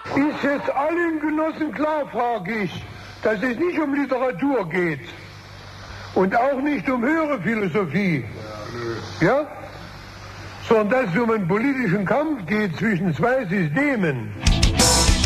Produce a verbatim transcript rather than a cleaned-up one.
Ist jetzt allen Genossen klar, frage ich, dass es nicht um Literatur geht und auch nicht um höhere Philosophie, ja, sondern dass es um einen politischen Kampf geht zwischen zwei Systemen.